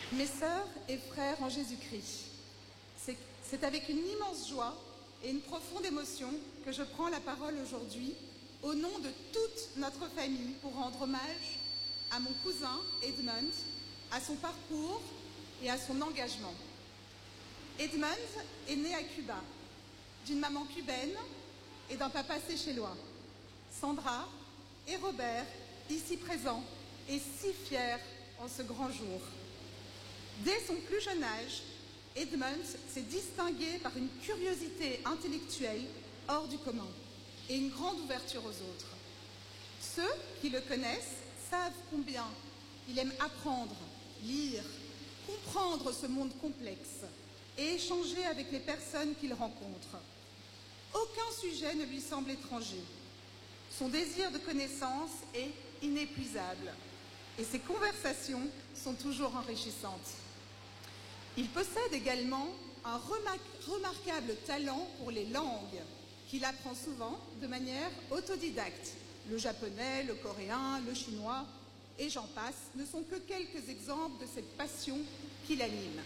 Mes sœurs et frères en Jésus-Christ, c'est avec une immense joie et une profonde émotion que je prends la parole aujourd'hui au nom de toute notre famille pour rendre hommage à mon cousin Edmund, à son parcours et à son engagement. Edmund est né à Cuba, d'une maman cubaine et d'un papa séchellois. Sandra et Robert, ici présents, et si fiers en ce grand jour. Dès son plus jeune âge, Edmund s'est distingué par une curiosité intellectuelle hors du commun et une grande ouverture aux autres. Ceux qui le connaissent savent combien il aime apprendre, lire, comprendre ce monde complexe et échanger avec les personnes qu'il rencontre. Aucun sujet ne lui semble étranger. Son désir de connaissance est inépuisable et ses conversations sont toujours enrichissantes. Il possède également un remarquable talent pour les langues, qu'il apprend souvent de manière autodidacte. Le japonais, le coréen, le chinois, et j'en passe, ne sont que quelques exemples de cette passion qui l'anime.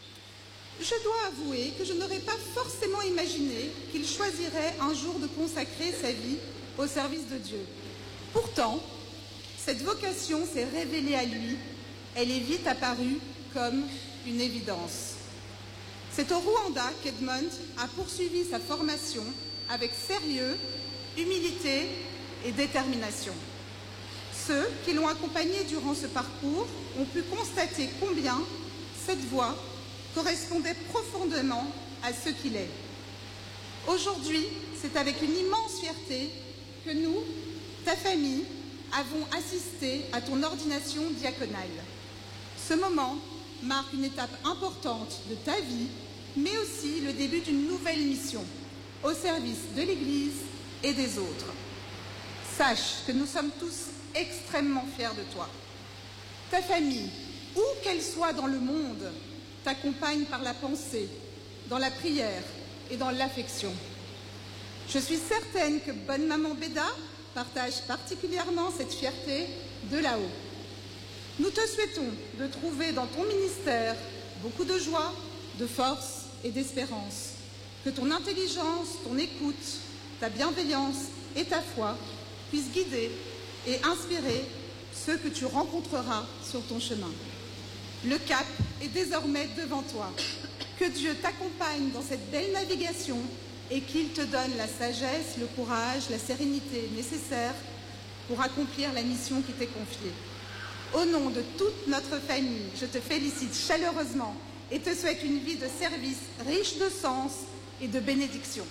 Je dois avouer que je n'aurais pas forcément imaginé qu'il choisirait un jour de consacrer sa vie au service de Dieu. Pourtant, cette vocation s'est révélée à lui, elle est vite apparue comme une évidence. C'est au Rwanda qu'Edmund a poursuivi sa formation avec sérieux, humilité et détermination. Ceux qui l'ont accompagné durant ce parcours ont pu constater combien cette voie correspondait profondément à ce qu'il est. Aujourd'hui, c'est avec une immense fierté que nous, ta famille, avons assisté à ton ordination diaconale. Ce moment marque une étape importante de ta vie, mais aussi le début d'une nouvelle mission au service de l'Église et des autres. Sache que nous sommes tous extrêmement fiers de toi. Ta famille, où qu'elle soit dans le monde, t'accompagne par la pensée, dans la prière et dans l'affection. Je suis certaine que bonne maman Béda partage particulièrement cette fierté de là-haut. Nous te souhaitons de trouver dans ton ministère beaucoup de joie, de force et d'espérance. Que ton intelligence, ton écoute, ta bienveillance et ta foi puissent guider et inspirer ceux que tu rencontreras sur ton chemin. Le cap est désormais devant toi. Que Dieu t'accompagne dans cette belle navigation et qu'il te donne la sagesse, le courage, la sérénité nécessaires pour accomplir la mission qui t'est confiée. Au nom de toute notre famille, je te félicite chaleureusement et te souhaite une vie de service riche de sens et de bénédiction.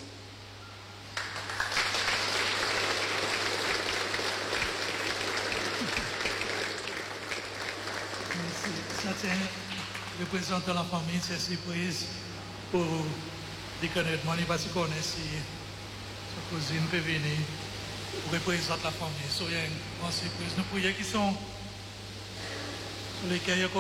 Certains représentants de la famille, c'est surprise pour déconnaître. Moi, je ne sais pas si vous connaissez sa cousine peut venir pour représenter la famille. C'est une grande surprise. Nous prions qui sont sur lesquels